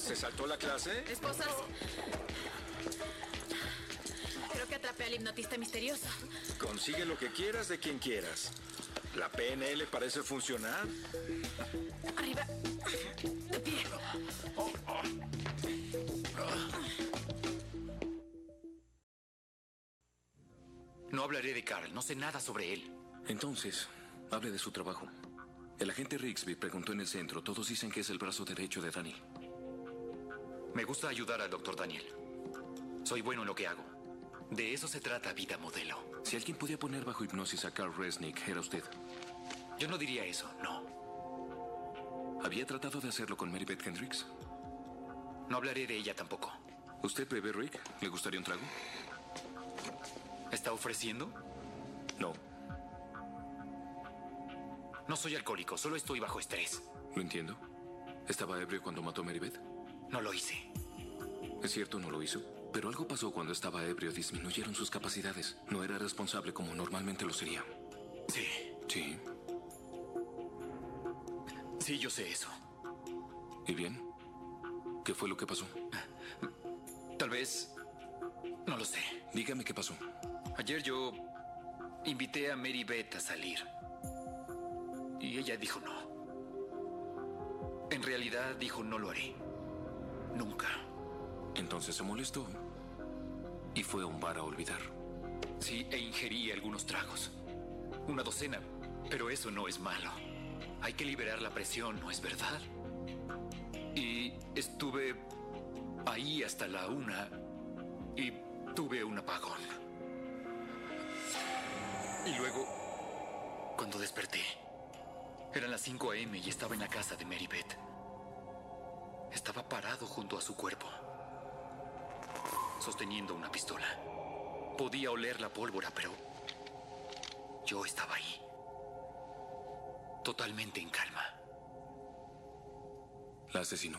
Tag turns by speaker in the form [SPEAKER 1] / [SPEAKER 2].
[SPEAKER 1] ¿Se saltó la clase?
[SPEAKER 2] Esposas. Creo que atrapé al hipnotista misterioso.
[SPEAKER 1] Consigue lo que quieras de quien quieras. ¿La PNL parece funcionar?
[SPEAKER 2] Arriba. De pie.
[SPEAKER 3] No hablaré de Carl, no sé nada sobre él.
[SPEAKER 4] Entonces, hable de su trabajo. El agente Rigsby preguntó en el centro. Todos dicen que es el brazo derecho de Daniel.
[SPEAKER 3] Me gusta ayudar al Dr. Daniel. Soy bueno en lo que hago. De eso se trata Vida Modelo.
[SPEAKER 4] Si alguien podía poner bajo hipnosis a Carl Resnick, era usted.
[SPEAKER 3] Yo no diría eso, no.
[SPEAKER 4] ¿Había tratado de hacerlo con Mary Beth Hendricks?
[SPEAKER 3] No hablaré de ella tampoco.
[SPEAKER 4] ¿Usted bebe, Rick? ¿Le gustaría un trago?
[SPEAKER 3] ¿Está ofreciendo?
[SPEAKER 4] No.
[SPEAKER 3] No soy alcohólico, solo estoy bajo estrés.
[SPEAKER 4] Lo entiendo. ¿Estaba ebrio cuando mató a Mary Beth?
[SPEAKER 3] No lo hice.
[SPEAKER 4] Es cierto, no lo hizo. Pero algo pasó cuando estaba ebrio. Disminuyeron sus capacidades. No era responsable como normalmente lo sería.
[SPEAKER 3] Sí.
[SPEAKER 4] Sí.
[SPEAKER 3] Sí, yo sé eso.
[SPEAKER 4] ¿Y bien? ¿Qué fue lo que pasó?
[SPEAKER 3] Tal vez... No lo sé.
[SPEAKER 4] Dígame qué pasó.
[SPEAKER 3] Ayer yo invité a Mary Beth a salir. Y ella dijo no. En realidad dijo no lo haré. Nunca.
[SPEAKER 4] Entonces se molestó y fue a un bar a olvidar.
[SPEAKER 3] Sí, e ingerí algunos tragos. Una docena, pero eso no es malo. Hay que liberar la presión, ¿no es verdad? Y estuve ahí hasta la 1 y tuve un apagón. Y luego, cuando desperté, eran las 5 a.m. y estaba en la casa de Mary Beth. Estaba parado junto a su cuerpo, sosteniendo una pistola. Podía oler la pólvora, pero yo estaba ahí, totalmente en calma.
[SPEAKER 4] ¿La asesinó?